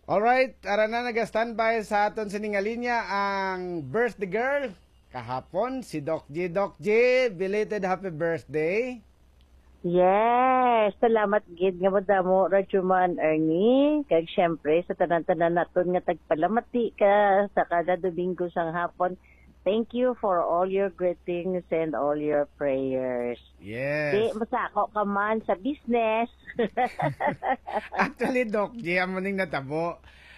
Alright, ara na nag-standby sa aton siningalinya ang birthday girl. Kahapon, si Doc G. Doc G, belated happy birthday. Yes, salamat gid nga madamo Rajuman Ernie. Kag syempre sa tanan-tanan naton nga tagpalamati ka sa kada Domingo sang hapon. Thank you for all your greetings and all your prayers. Di Yes. masako ka man sa business. Actually, Doc G, amo ning natabo.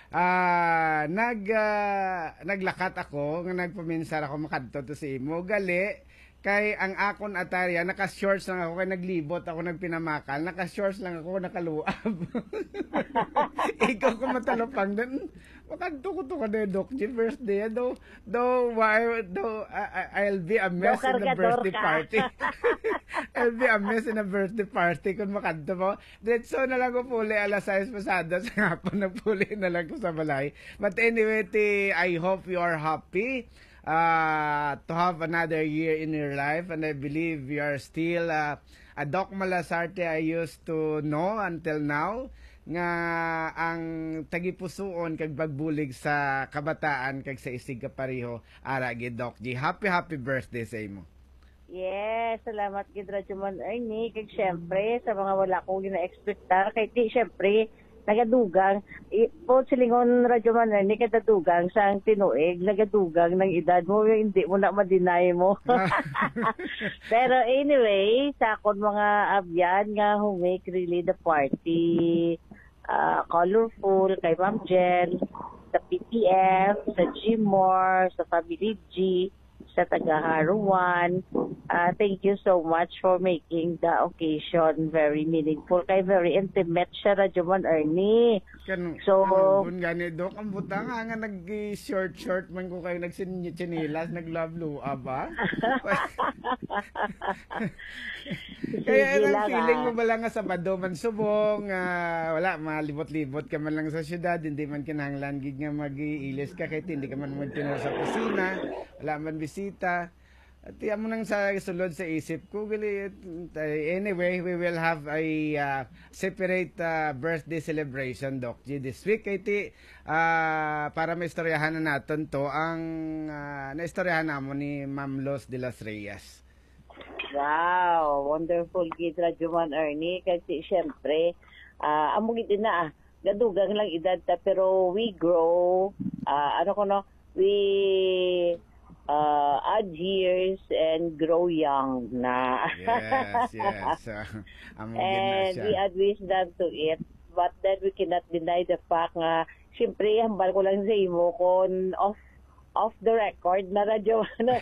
Naglakat ako, nga nagpaminsar ako makadto to sa imo. Gali, kay ang akon atarya, naka-shorts lang ako, kay naglibot ako, nagpinamakal, naka-shorts lang ako, nakaluab. Ikaw ko matalopang din. Makadto ko to ka na Doc G, birthday. I'll be a mess in the birthday Kargador ka. party. I'll be a mess in a birthday party kung makadto mo. Diretso na lang ko puli alas 6 pasada sa hapon, nagpuli na lang ko sa balay. But anyway, I hope you are happy to have another year in your life, and I believe you are still a Doc Malasarte I used to know until now, nga ang tagipusoon kag bagbulig sa kabataan kag sa isig kapareho ara gid Doc G. Happy birthday sa imo. Yes, salamat gid Rajuman Ernie. Kag syempre sa mga wala ko gina-expectar kay di syempre nagadugang po silingon Rajuman Ernie kadadugang sang tinuig nagadugang ng edad mo hindi mo na ma-deny mo. Pero anyway, sa akon mga abyan nga who make really the party colorful kay Ma'am Jen, sa PTF, sa Gmore, sa Family G, sa Tagaharuan. Thank you so much for making the occasion very meaningful. Kay very intimate siya, Rajuman Ernie. So, kung gani Doc, ang butang nga nag-short man ko kayo nagsininilas, nag-love ba? Kaya sige ang lang, feeling mo ba lang nga Sabado man subong, wala, malibot-libot ka man lang sa syudad, hindi man kinahanglan gid nga mag-iilis ka kahit hindi ka man magtinor sa kusina, wala man bisita. At yan mo nang sa sulod sa isip ko, anyway, we will have a separate birthday celebration, Doc G, this week. Kaya para maistoryahan na natin to, ang naistoryahan namon ni Ma'am Los de las Reyes. wow, wonderful gid Rajuman Ernie. Kasi syempre, amo gid na gadugang lang edad ta pero we grow, we add years and grow young na. Yes. Amo gid na And siya. we add wisdom to it. But then we cannot deny the fact nga, syempre, hambal ko lang sa imo kung off the record na radyo.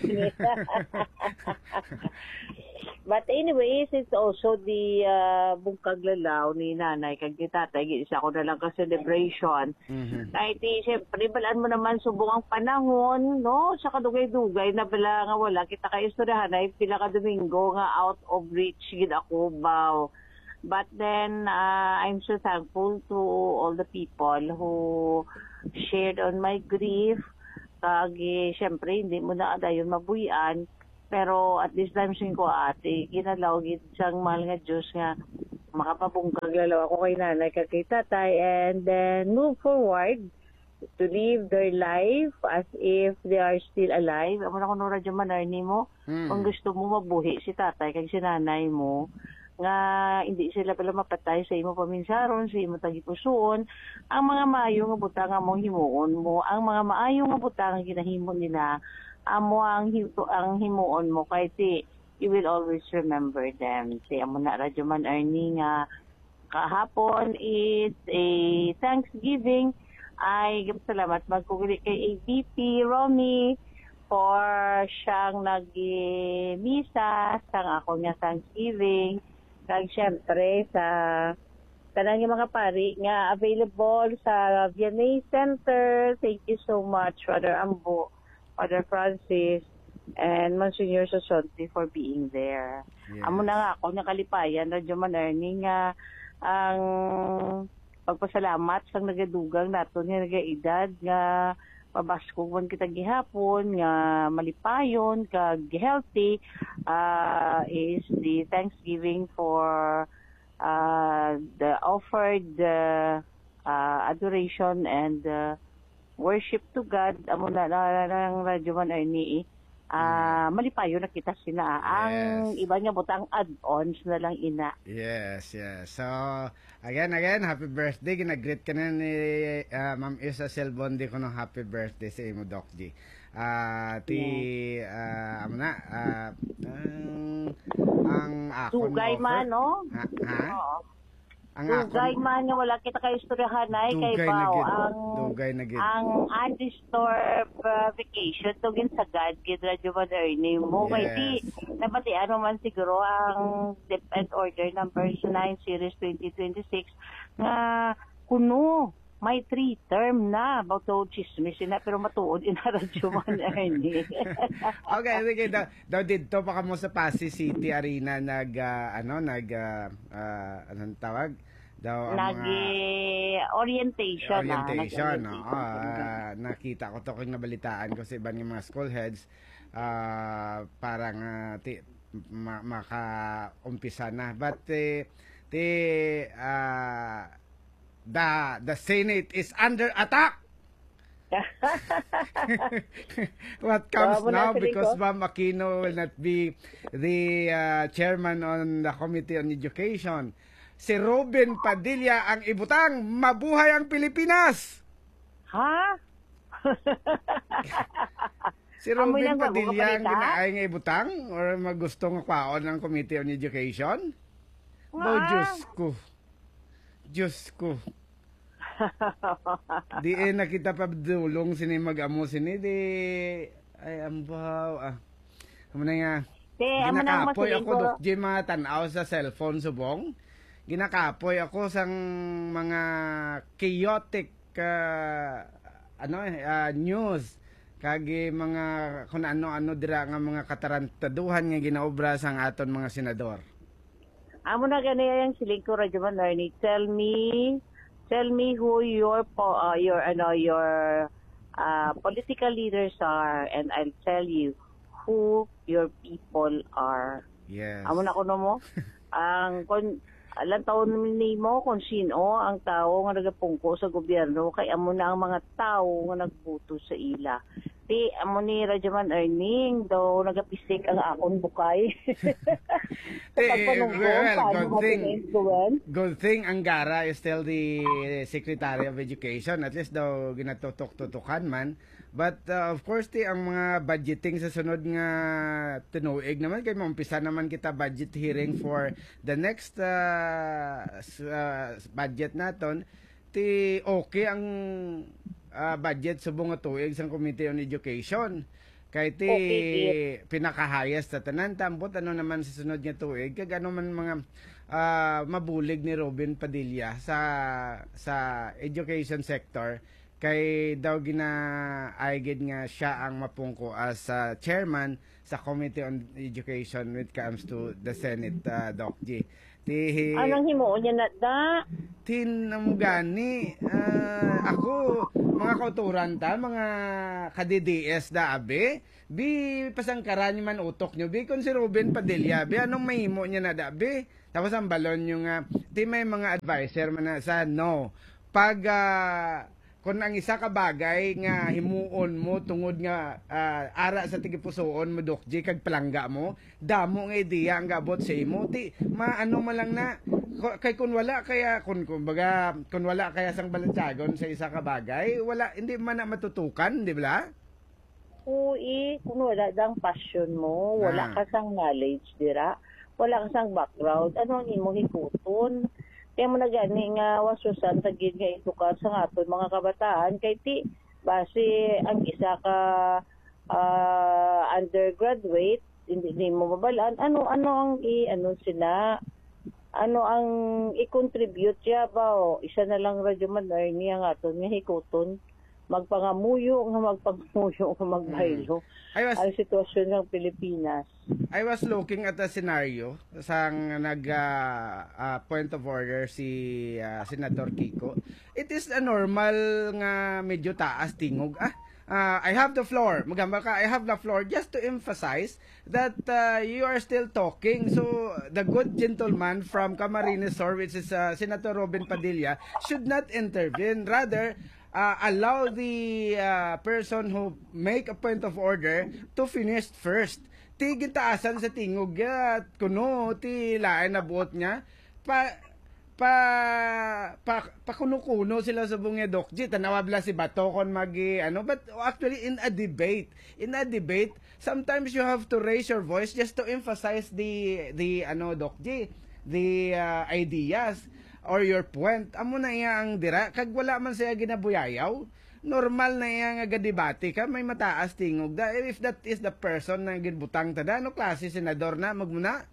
But anyways, it's also the bungkag lalaw ni nanay kag ni tatay. Isa ko na lang ka celebration. Kahit siyempre, balaan mo naman subong ang panahon, no? Sa kadugay-dugay na bala nga wala. Kita kayo istoryahan ay pila ka Domingo nga out of reach gid ako baw. But then, I'm so thankful to all the people who shared on my grief. Kag, siyempre, hindi mo na adayon mabuyan. Pero at this time sin ko ate, ginalaw gid sang mahal nga Diyos nga makapabungkag lalaw ako kay nanay kag kay tatay and then move forward to live their life as if they are still alive. Amo na kuno radyo manarni mo. Kung gusto mo mabuhi si tatay kag si nanay mo nga hindi sila pala mapatay sa imo paminsaron, sa imo tagipusoon, ang mga maayo nga butang nga mong himuon mo, ang mga maayo nga butang nga ginahimo nila amo ang himuon mo kay you will always remember them. Si amo na radyo man Ernie nga kahapon is a Thanksgiving. Ay salamat magkuguli kay ABP Romy for siyang nag-misa sang ako nga Thanksgiving. Kag syempre sa kanang mga pari nga available sa Vianney Center. Thank you so much Father Ambo, Father Francis, and Monsignor Sosonti for being there. Yes. Amo na nga ako nakalipayan, Radyo Manarni, nga ang pagpasalamat sa nagadugang nato nga nagaedad nga mabaskog kita gihapon nga malipayon kag healthy is the Thanksgiving for the offered adoration and worship to God. Amo na ng Radyo Man Ernie, malipayo na kita sina. Ang iba niya butang add-ons na lang ina. Yes. So, again, happy birthday. Ginag-greet ka na ni Ma'am Isa Selbondi ko ng happy birthday sa imo, Doc G. Ang ako Dugay man, no? Ha? Ang Dugay man nga wala kita kay istoryahan ay kay Pao ang undisturbed vacation tugin sa God kid Radyo Man Ernie mo kay di nabati ano man siguro ang DepEd Order number 9 series 2026 nga kuno may 3 term na about to chismis na pero matuod in Radyo Man Ernie. Okay, sige daw dito pa kamo sa Pasig City Arena anong tawag? Daw orientation. Nakita ko to kung nabalitaan ko sa ibang mga school heads parang maka-umpisa na. But the Senate is under attack. What comes now because Ma'am Aquino will not be the chairman on the Committee on Education. Si Robin Padilla ang ibutang, mabuhay ang Pilipinas. Ha? Si Robin Padilla ang ginaay nga ibutang or magustong kwaon ng Committee on Education? Oh, Diyos ko. Di nakita pa dulong sini mag-amo sini di ay ambaw Amo na nga. Ginakapoy ako Dok J mga tanaw sa cellphone subong. Ginakapoy ako sang mga chaotic news kagi mga kung ano dira nga mga katarantaduhan nga ginaobra sang aton mga senador. Amo na gani yang siling ko Radyo Man Ernie. Tell me who your political leaders are and I'll tell you who your people are. Yes. Amo na kuno mo alang taon nimo kung sino ang tao nga nagapungko sa gobyerno kay amo na ang mga tao nga nagbuto sa ila. Di amo ni Radyo Man Ernie daw nagapisik ang akon bukay. Good thing Angara is still the Secretary of Education. At least daw ginatutok-tutukan man. But of course ang mga budgeting sa sunod nga tinuig naman kay maumpisa naman kita budget hearing for the next budget naton okay ang budget subong nga tuig sa Committee on Education kay pinakahayas sa tanan tambot naman sa sunod nga tuig kag ano man mga mabulig ni Robin Padilla sa education sector kay daw gina-aigid nga siya ang mapungko as chairman sa Committee on Education when it comes to the Senate, Doc G. Anong himuon niya na da? Tinamugani, ako, mga kauturan ta, mga ka-DDS da abe, pasangkaran man utok nyo, kon si Ruben Padilla, anong mahimo niya na da abe? Tapos ang balon nyo nga, may mga advisor man na sa no, pag kung ang isa ka bagay nga himuon mo tungod nga ara sa tigipusoon mo Doc J kag palangga mo damo nga ideya ang gabot sa imo maano malang na kay kun wala kaya kun wala kaya sang balantsagon sa isa ka bagay wala hindi man na matutukan di ba? Uy, kung wala dang passion mo, wala ka sang knowledge dira, wala ka sang background, ano ang imong hikuton? Kaya mo na gani nga wasusan tagid nga edukar sa aton mga kabataan kay base ang isa ka undergraduate hindi mo mabalaan ano ang sila ano ang i-contribute siya ba o isa na lang Radyo Man Ernie ang aton nga hikuton magpangamuyo nga magbaylo ang sitwasyon ng Pilipinas. I was looking at a scenario sang point of order si Senator Kiko. It is a normal nga medyo taas tingog I have the floor. Magamba ka, I have the floor just to emphasize that you are still talking. So, the good gentleman from Camarines Sur, which is Senator Robin Padilla, should not intervene. Rather, allow the person who make a point of order to finish first. Ti gintaasan sa tingog at kuno, ti lain na buot niya. Pakuno-kuno sila sa bunga Dokji, tanawabla si Bato kon magi ano, but actually in a debate sometimes you have to raise your voice just to emphasize the ano Dokji, the ideas or your point. Amo na iya ang dira kag wala man siya ginabuyayaw, normal na iya nga gadebate ka, may mataas tingog da. If that is the person na ginbutang tada, no klase senador na magmuna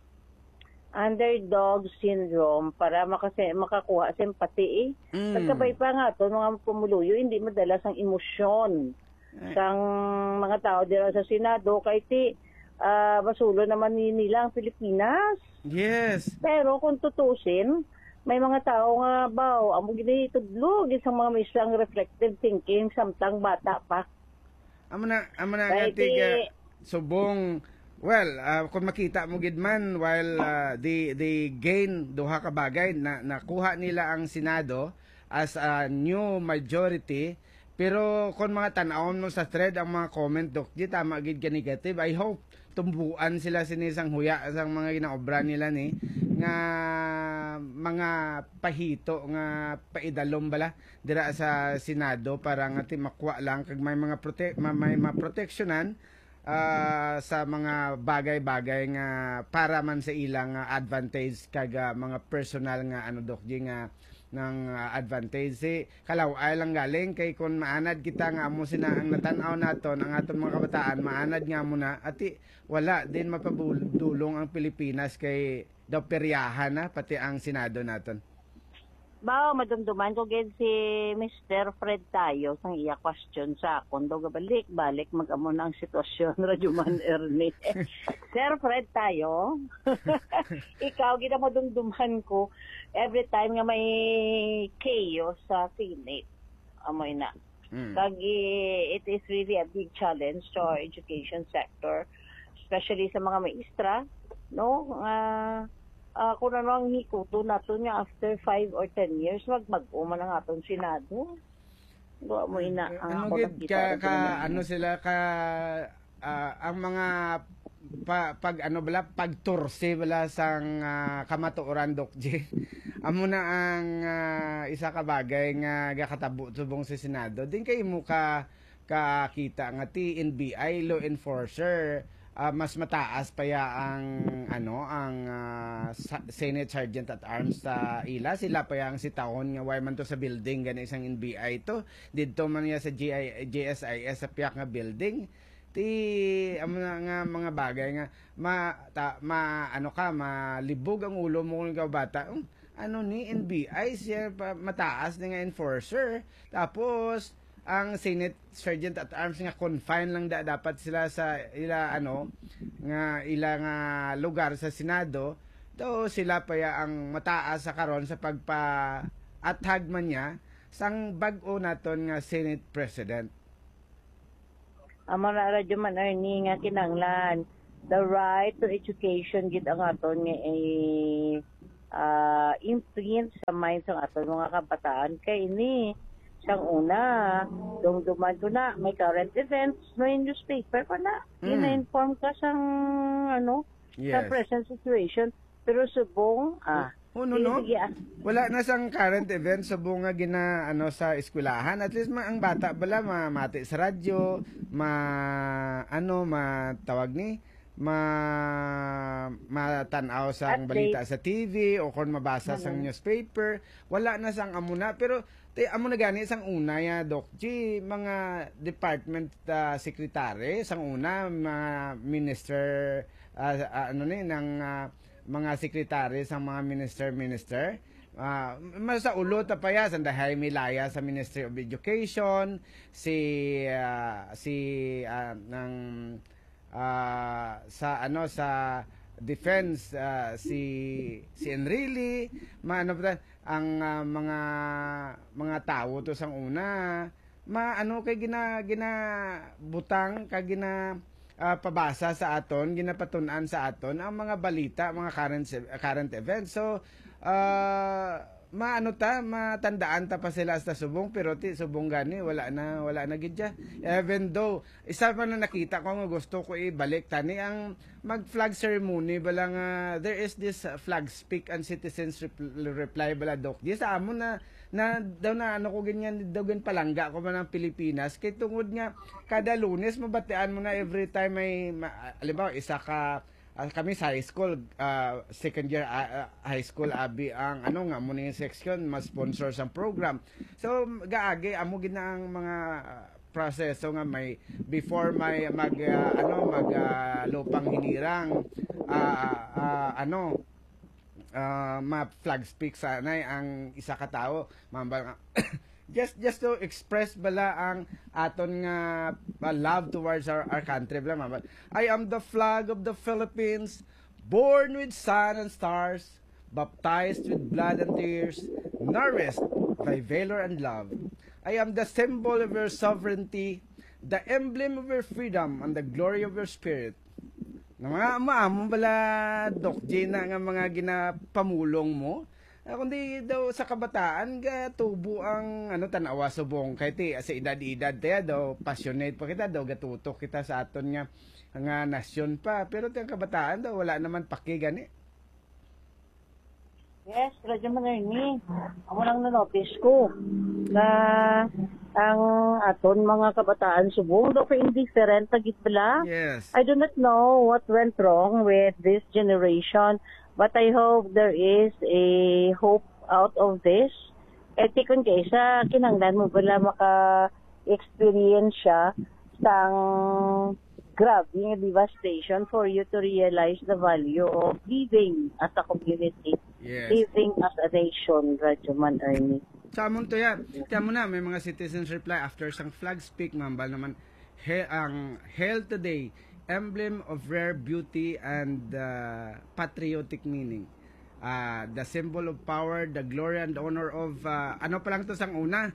underdog syndrome para makakuha simpati Pagkabay pa nga to mga pumuluyo, hindi madalas ang emosyon sang mga tao dira sa Senado kay ti basulo naman nila ang Pilipinas. Yes. Pero kung tutusin, may mga tao nga baw amo gini tudlog isang mga misang reflective thinking samtang bata pa. Amo na nga subong. Well, kung makita mo gid man while they gain duha ka bagay na nakuha nila ang Senado as a new majority, pero kung mga tan-awon mo sa thread ang mga comment Dokji, tama gid ka negative. I hope tumbuan sila sinisang huya sang mga ginaobra nila ni nga mga pahito nga paidalom bala dira sa Senado para nga ti makuha lang kag may mga proteksyonan sa mga bagay-bagay nga para man sa ilang advantage kag mga personal nga ano Dokji nga ng advantage kalaw ay lang galing kay kun maanad kita nga amo sina ang natanaw naton ang aton mga kabataan maanad nga muna ati wala din mapabudulong ang Pilipinas kay daw peryahan na pati ang Senado naton. Bao madumduman ko gid si Mr. Fred tayo sang iya question sa akon daw balik mag-amo na ang sitwasyon Rajuman Ernie. Sir Fred tayo. Ikaw gid mo dumduman ko every time nga may chaos sa Senate. Amoy na. Kag it is really a big challenge to our education sector, especially sa mga maestra, no? Kung ano ang hikuto nato niya after 5 or 10 years, magbago man ang atong Senado. Gawa mo ina ang ano ano sila ka ang mga pag ano bala pagturse bala sang kamatuoran Dokji. Amo na ang isa ka bagay nga gakatabo subong sa Senado. Din kay mo kita nga ti NBI law enforcer mas mataas pa ya ang Senate Sergeant at Arms sa ila sila pa yang si taon nga way man to sa building gani isang NBI to didto man ya sa GSIS sa piyak nga building ti nga mga bagay nga malibog ang ulo mo kung ikaw bata ano ni NBI siya mataas na nga enforcer tapos ang Senate Sergeant at Arms nga confine lang dapat sila sa ilang lugar sa Senado daw sila pa ya ang mataas sa karon sa pagpa-athag man niya sang bag-o naton nga Senate President. Amo na radyo man Ernie nga kinanglan the right to education gid ang aton nga imprint sa minds ng aton mga kabataan kay ini sang una, dumduman ko na, may current events, may newspaper pa na. Ina-inform ka sang, sa present situation. Pero subong, wala na sang current events subong nga sa eskwelahan. At least ang bata bala, mamati sa radyo, matawag ni, matanaw sang balita sa TV o kung mabasa sang newspaper. Wala na sang amuna. Pero, amo na gani sang una ya Dokji mga department secretary sang una mga minister ng mga secretary sang mga minister sa ulo ta pa ya sanda Jaime Laya sa Ministry of Education sa Defense si Enrile ang mga tao to sang una maano kay gina butang kag pabasa sa aton, ginapatunan sa aton ang mga balita, mga current events. So matandaan ta pa sila sa subong, pero ti subong gani wala na gid ya. Even though isa pa na nakita ko nga gusto ko ibalik tani ang mag flag ceremony balang there is this flag speak and citizens reply bala dok. Di sa amon na daw na ano ko ganyan daw gan palangga ko man ng Pilipinas kay tungod nga kada Lunes mabatian mo na every time may halimbawa isa ka kami sa high school, second year high school, abi ang ano nga muna yung section, mas sponsor sa program. So, gaagi, amo gina ang mga proseso nga may, before may lupang hinirang, ma-flag speak sanay ang isa ka tao, just to express bala ang aton nga love towards our country bala mabal. I am the flag of the Philippines, born with sun and stars, baptized with blood and tears, nourished by valor and love. I am the symbol of your sovereignty, the emblem of your freedom and the glory of your spirit. Nga mga maamong bala Doc J na nga mga ginapamulong mo. Kundi daw sa kabataan ga tubo ang tanawa subong kay ti sa edad-edad tayo daw passionate pa kita daw gatutok kita sa aton nga nasyon pa, pero ti ang kabataan daw wala naman paki gani. Yes, radyo man ni. Ako lang na-notice ko na ang aton mga kabataan subong daw kay indifferent tagit bala. Yes. I do not know what went wrong with this generation. But I hope there is a hope out of this. Tikon kaysa kinanglan mo pala maka-experience siya sang grabe nga devastation for you to realize the value of living as a community. Yes. Living as a nation, Radyo Man Ernie. Sa amon to yan. Kaya mo na, may mga citizens reply after sang flag speak, mambal naman, ang Hail Today, emblem of rare beauty and patriotic meaning. The symbol of power, the glory and honor of ano pa lang to sang una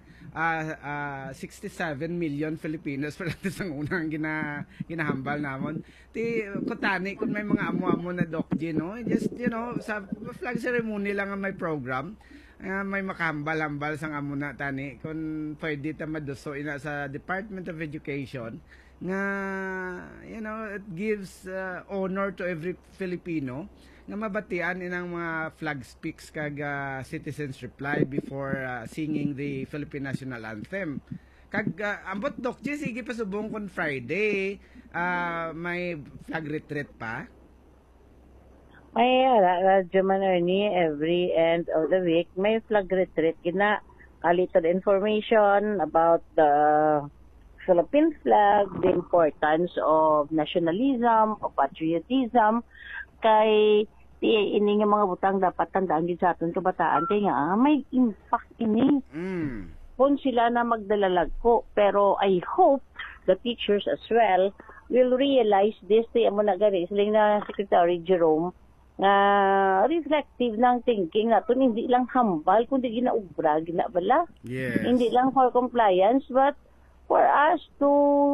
67 million Filipinos pa lang to sang una ang ginahambal namon. Ti kutani kun may mga amo-amo na Doc G, no? Just sa flag ceremony lang ang may program. May makahambal-hambal sang amo na tani kung pwede ta maduso ina sa Department of Education nga it gives honor to every Filipino nga mabatian inang mga flag speaks kag citizens reply before singing the Philippine National Anthem. Kag ambot Doc G, sige pa subong kon Friday may flag retreat pa. May Radyo Man Ernie, every end of the week may flag retreat gina a little information about the Philippine flag, the importance of nationalism, of patriotism, kay ini nga mga butang dapat tandaan din sa aton kabataan kay nga may impact ini. Kung sila na magdalalag ko, pero I hope the teachers as well will realize this. Amo na gani siling na Secretary Jerome nga reflective ng thinking naton, hindi lang hambal kundi ginaubra ginabala. Yes. Hindi lang for compliance but for us to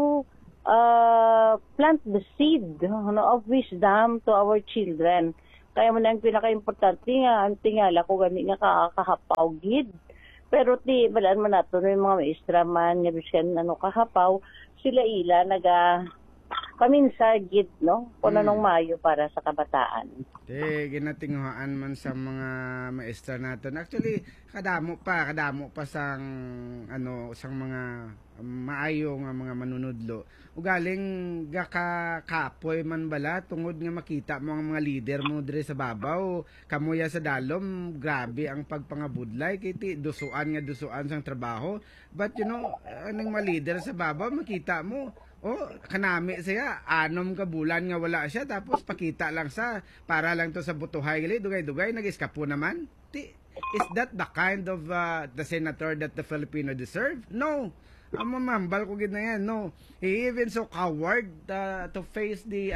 plant the seed of wisdom to our children. Kaya mo na ang pinaka-importante nga, ang tingala ko gani nga kahapaw gid. Pero ti, balaan mo nato yung mga maestra man, nga bisyan kahapaw, sila ila paminsa gid, no? Kung anong mayo para sa kabataan. Ginatinguhaan man sa mga maestra natin. Actually, kadamo pa sang sang mga maayo nga mga manunudlo. Ugaling kapoy man bala tungod nga makita mo ang mga leader mo dire sa babaw, kamuya sa dalom, grabe ang pagpangabudlay kiti dusuan sang trabaho. But aning mga leader sa babaw makita mo kanami siya, 6 ka bulan nga wala siya, tapos pakita lang sa, para lang to sa butuhay, dugay-dugay, nag-eskapo naman. Is that the kind of the senator that the Filipino deserve? No. Mamambal ko gid na yan, no. He even so coward to face the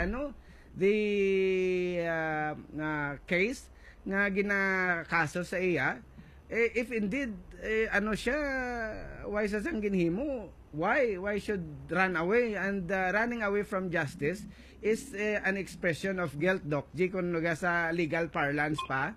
case nga ginakaso sa iya. if indeed ano siya, why sa sang ginhimo, why should run away, and running away from justice is an expression of guilt, Doc G, kung naga sa legal parlance pa.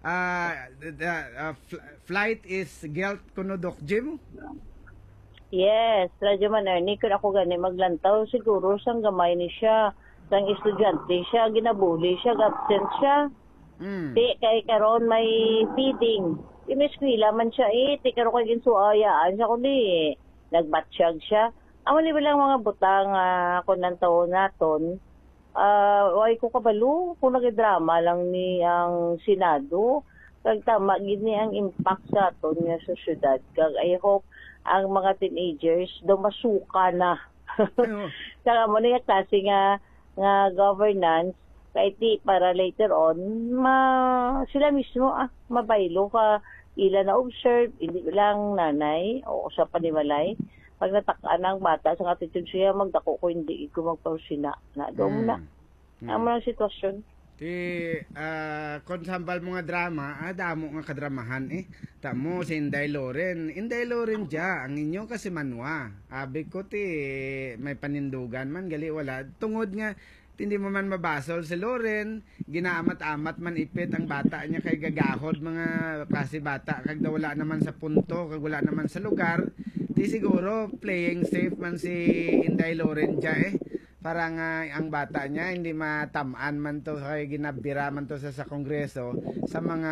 Flight is guilt kuno, Doc G mo? Yes, Radyo Man Ernie, kung ako gani maglantaw, siguro sang gamay ni siya, sang estudyante siya, ginabuli siya, absent siya. Di, kay karon may feeding. Di, may eskwela man siya di karon kay ginsuayaan siya, kundi nagbatsyag siya. Amo ni bilang mga butang kung nantaw naton, why ko kabalo, kung nag-drama lang ni ang Senado, kag tama, gini ang impact sa aton nga sa syudad. Kag I hope ang mga teenagers daw masuka na. Saka mo na yung klase nga governance, kahit di para later on, sila mismo, mabaylo ka, ila na observe, hindi lang nanay, o sa panimalay, pag natakaan ng bata, sa attitude siya, magdako ko, hindi ko magpausina. Na, doon na. Ang mga sitwasyon. Kung sambal mo nga drama, damo nga kadramahan Tamo si Inday Loren dya, ang inyo kasi manwa. Abi ko may panindugan man, gali wala. Tungod nga, hindi mo man mabasol si Loren, ginaamat-amat man ipit ang bata niya kay gagahod mga klase bata, kag wala naman sa punto, kag wala naman sa lugar. Siguro playing safe man si Inday Loren dya para nga ang bata niya hindi matamaan man to kay ginabira man to sa Kongreso sa mga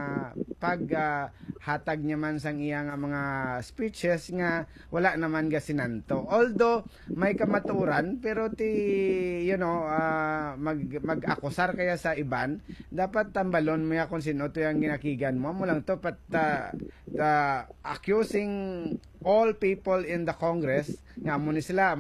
hatag niya man sang iyang mga speeches nga wala naman ga sinanto. Although may kamaturan pero mag-akusar kaya sa iban, dapat tambalon mo ya kung sino to yung ginakigan mo lang to accusing all people in the Congress nga mo ni sila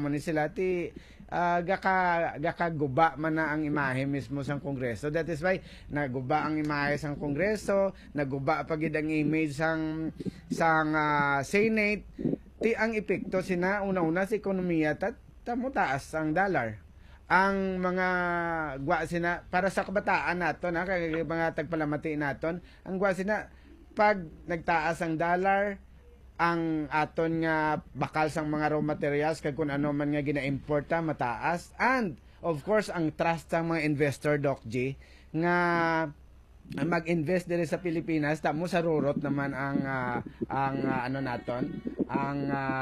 gakaguba man na ang imahe mismo sang Kongreso. That is why naguba ang imahe sang Kongreso, naguba pagid ang image sang Senate. Ang epekto sina una-una sa ekonomiya tamo taas ang dollar. Ang mga gwa sina para sa kabataan naton kay mga tagpalamati naton, ang gwa sina pag nagtaas ang dollar, ang aton nga bakal sang mga raw materials kag kung ano man nga gina-importa mataas, and of course ang trust sang mga investor, Doc G, nga mag-invest diri sa Pilipinas, tamo sa rurot naman ang ano naton ang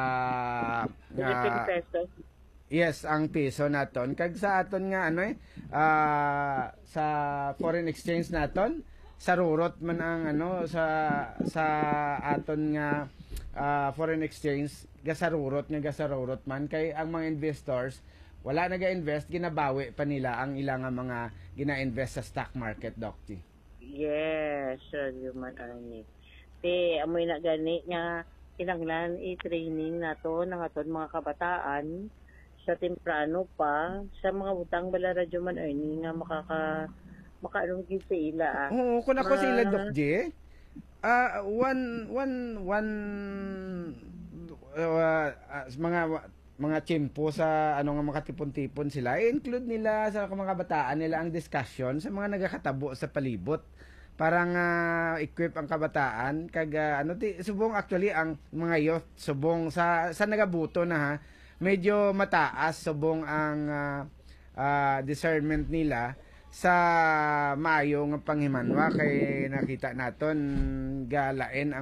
peso. Yes, ang piso naton kag sa aton nga sa foreign exchange naton sa rurot man ang sa aton nga foreign exchange gasarurot man kay ang mga investors wala naga-invest, ginabawi pa nila ang ilang mga gina-invest sa stock market, Doc T. Yes, sir, human ani. Amoy na gani nga kinanglan i-training nato ng aton mga kabataan sa temprano pa sa mga butang bala radyo man ani nga makaanong gid sa ila. Oo, kung ako sa ila, Doc J, mga tiyempo sa nga makatipon-tipon sila, include nila sa mga kabataan nila ang discussion sa mga nagakatabo sa palibot. Parang equip ang kabataan kag subong actually ang mga youth subong sa nagabuto na medyo mataas subong ang discernment nila sa maayo nga panghimanwa kay nakita naton galain ang